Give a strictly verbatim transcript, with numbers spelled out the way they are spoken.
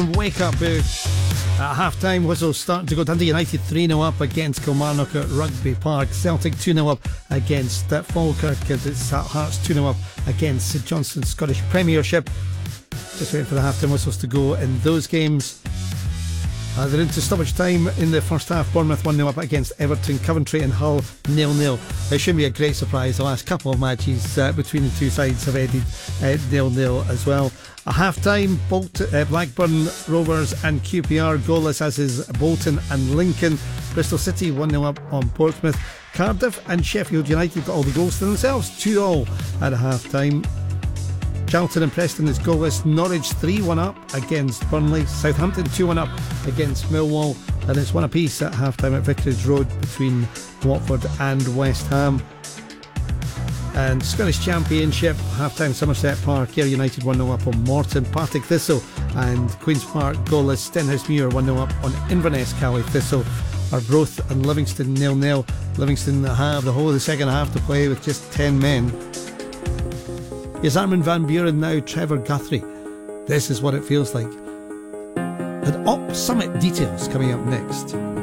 Wake up, boo. At half-time, whistles starting to go. Dundee United three nil up against Kilmarnock at Rugby Park. Celtic two nil up against uh, Falkirk. It's Hearts two nil up against St Johnstone's Scottish Premiership. Just waiting for the half-time whistles to go in those games. Uh, they're into stoppage time in the first half. Bournemouth one nil up against Everton. Coventry and Hull nil nil. It shouldn't be a great surprise. The last couple of matches uh, between the two sides have ended uh, nil nil as well. A half-time, Bolt, uh, Blackburn Rovers and Q P R goalless, as is Bolton and Lincoln. Bristol City one nil up on Portsmouth. Cardiff and Sheffield United got all the goals to themselves, two all at a half-time. Charlton and Preston is goalless. Norwich three one up against Burnley. Southampton two one up against Millwall. And it's one apiece at half-time at Vicarage Road between Watford and West Ham. And Scottish Championship, half-time, Somerset Park, Ayr United one nil up on Morton. Partick Thistle and Queen's Park goalless. Stenhousemuir one nil up on Inverness. Cowley Thistle. Arbroath and Livingston nil nil. Livingston have the whole of the second half to play with just ten men. Here's Armin van Buuren now, Trevor Guthrie. This is what it feels like. And Op Summit details coming up next.